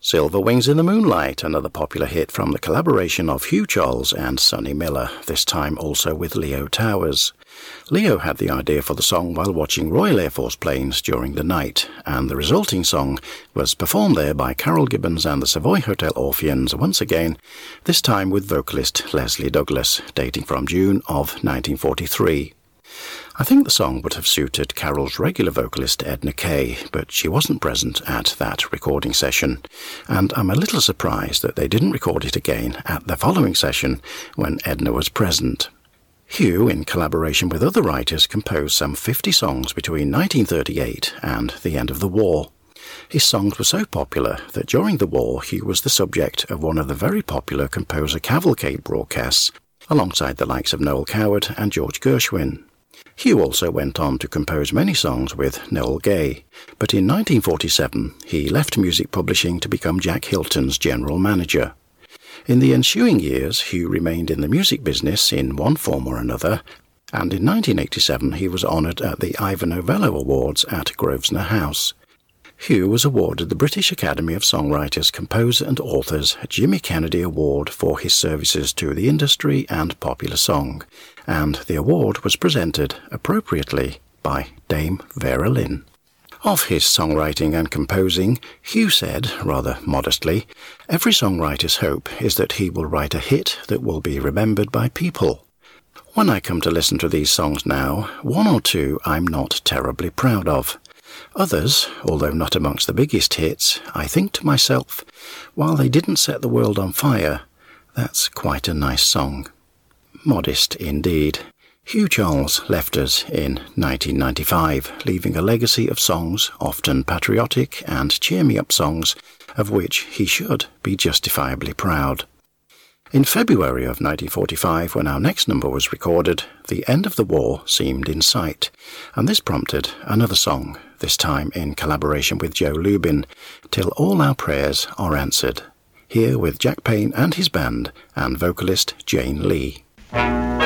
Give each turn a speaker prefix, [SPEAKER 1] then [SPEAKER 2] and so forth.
[SPEAKER 1] Silver Wings in the Moonlight, another popular hit from the collaboration of Hugh Charles and Sonny Miller, this time also with Leo Towers. Leo had the idea for the song while watching Royal Air Force planes during the night, and the resulting song was performed there by Carol Gibbons and the Savoy Hotel Orpheans once again, this time with vocalist Leslie Douglas, dating from June of 1943. I think the song would have suited Carol's regular vocalist Edna Kay, but she wasn't present at that recording session, and I'm a little surprised that they didn't record it again at the following session when Edna was present. Hugh, in collaboration with other writers, composed some 50 songs between 1938 and the end of the war. His songs were so popular that during the war Hugh was the subject of one of the very popular Composer Cavalcade broadcasts, alongside the likes of Noel Coward and George Gershwin. Hugh also went on to compose many songs with Noel Gay, but in 1947 he left music publishing to become Jack Hilton's general manager. In the ensuing years, Hugh remained in the music business in one form or another, and in 1987 he was honoured at the Ivor Novello Awards at Grosvenor House. Hugh was awarded the British Academy of Songwriters, Composer and Authors Jimmy Kennedy Award for his services to the industry and popular song, and the award was presented, appropriately, by Dame Vera Lynn. Of his songwriting and composing, Hugh said, rather modestly, "Every songwriter's hope is that he will write a hit that will be remembered by people. When I come to listen to these songs now, one or two I'm not terribly proud of. Others, although not amongst the biggest hits, I think to myself, while they didn't set the world on fire, that's quite a nice song." Modest indeed. Hugh Charles left us in 1995, leaving a legacy of songs, often patriotic and cheer-me-up songs, of which he should be justifiably proud. In February of 1945, when our next number was recorded, the end of the war seemed in sight, and this prompted another song, this time in collaboration with Joe Lubin, Till All Our Prayers Are Answered, here with Jack Payne and his band and vocalist Jane Lee.